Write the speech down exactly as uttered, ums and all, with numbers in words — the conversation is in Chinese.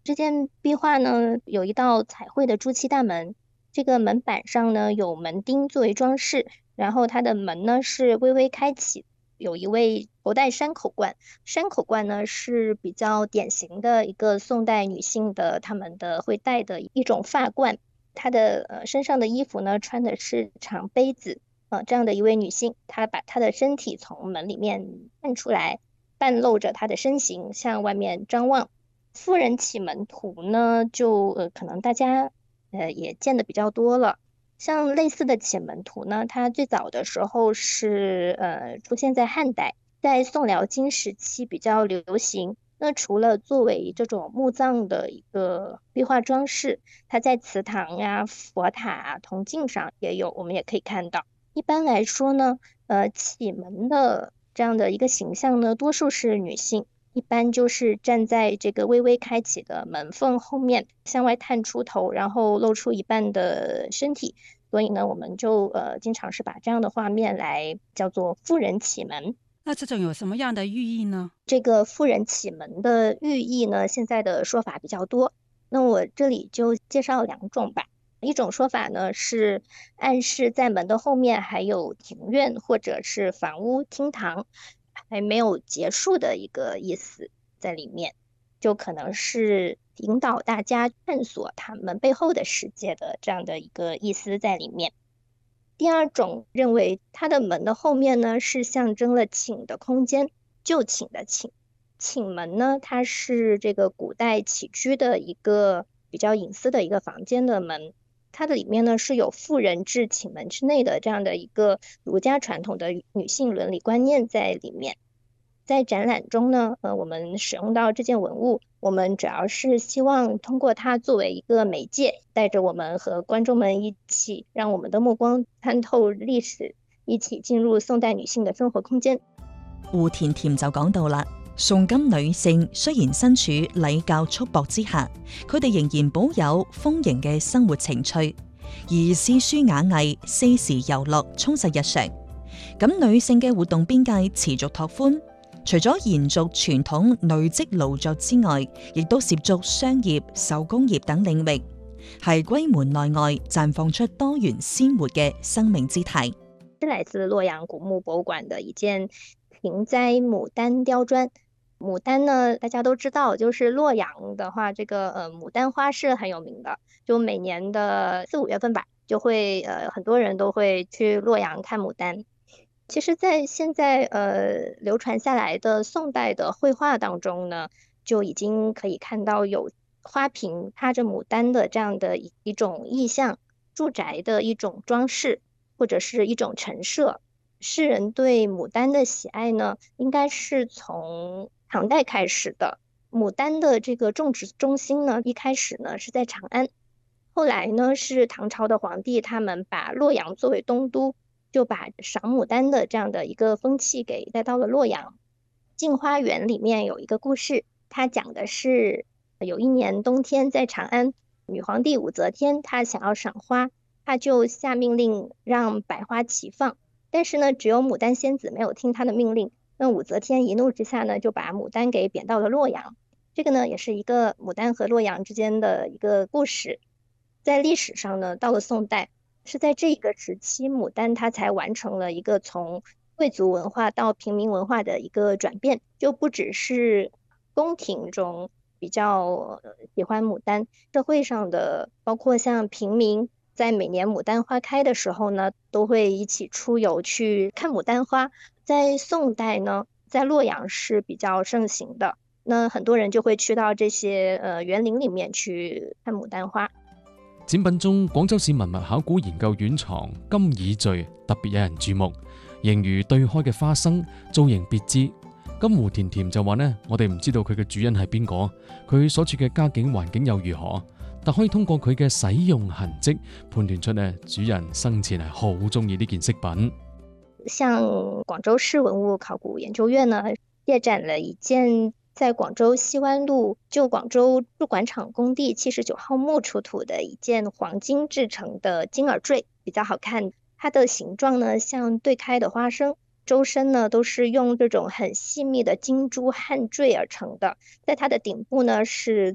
这件壁画呢，有一道彩绘的朱漆大门，这个门板上呢有门钉作为装饰，然后它的门呢是微微开启，有一位头戴山口冠，山口冠呢是比较典型的一个宋代女性的她们的会戴的一种发冠，她的呃身上的衣服呢穿的是长杯子，呃这样的一位女性，她把她的身体从门里面探出来，半露着她的身形向外面张望。夫人启门图呢，就呃可能大家呃也见的比较多了。像类似的启门图呢，它最早的时候是呃出现在汉代，在宋辽金时期比较流行。那除了作为这种墓葬的一个壁画装饰，它在祠堂呀、佛塔啊、铜镜上也有，我们也可以看到。一般来说呢，呃，启门的这样的一个形象呢，多数是女性。一般就是站在这个微微开启的门缝后面，向外探出头，然后露出一半的身体。所以呢，我们就呃经常是把这样的画面来叫做妇人启门。 那这种有什么样的寓意呢？ 这个妇人启门的寓意呢，现在的说法比较多。那我这里就介绍两种吧。一种说法呢是暗示在门的后面还有庭院或者是房屋、厅堂，还没有结束的一个意思在里面，就可能是引导大家探索他们背后的世界的这样的一个意思在里面。第二种认为它的门的后面呢是象征了寝的空间，就寝的寝。寝门呢，它是这个古代起居的一个比较隐私的一个房间的门，它的里面呢是有妇人至寝门之内的这样的一个儒家传统的女性伦理观念在里面。在展览中呢，呃，我们使用到这件文物，我们主要是希望通过它作为一个媒介，带着我们和觀眾們一起，讓我們的目光參透歷史，一起進入宋代女性的生活空間。 胡甜甜就講到啦，宋金女性雖然身處禮教束縛之下，佢哋仍然保有豐盈嘅生活情趣，而詩書雅藝、四時遊樂充實日常。咁女性嘅活動邊界持續拓寬。除咗延續傳統累積勞作之外，亦都涉足商業、手工業等領域，係歸門內外綻放出多元鮮活嘅生命姿態。 是來自洛陽古墓博物館的一件平栽牡丹雕磚。牡丹呢，大家都知道，就是洛陽的話，這個呃牡丹花是很有名的，就每年的四五月份吧，就會呃很多人都會去洛陽看牡丹。其實，在現在呃流傳下來的宋代的繪畫當中呢，就已經可以看到有花瓶插着牡丹的這樣的一一種意象，住宅的一種裝飾，或者是一種陳設。世人對牡丹的喜愛呢，應該是從唐代開始的。牡丹的這個種植中心呢，一開始呢是在長安，後來呢是唐朝的皇帝他們把洛陽作為東都，就把賞牡丹的這樣的一個風氣給帶到了洛陽。鏡花緣裡面有一個故事，它講的是有一年冬天在長安，女皇帝武則天她想要賞花，她就下命令讓百花齊放，但是呢只有牡丹仙子沒有聽她的命令，那武則天一怒之下呢就把牡丹給貶到了洛陽。這個呢也是一個牡丹和洛陽之間的一個故事。在歷史上呢，到了宋代，是在這個時期，牡丹它才完成了一個從貴族文化到平民文化的一個轉變，就不只是宮廷中比較喜歡牡丹，社會上的包括像平民，在每年牡丹花開的時候呢，都會一起出遊去看牡丹花。在宋代呢，在洛陽是比較盛行的，那很多人就會去到這些呃園林裡面去看牡丹花。 展品中，廣州市文物考古研究院藏金耳墜特別有人注目，形如對開嘅花生，造型別致。咁胡甜甜就話呢，我哋唔知道佢嘅主人係邊個，佢所處嘅家境環境又如何，但可以通過佢嘅使用痕跡判斷出呢，主人生前係好中意呢件飾品。 像廣州市文物考古研究院呢，借展了一件在廣州西灣路舊廣州駐廣場工地七十九號墓出土的一件黃金製成的金耳墜，比較好看。它的形狀呢像對開的花生，周身呢都是用這種很細密的金珠焊墜而成的，在它的頂部呢是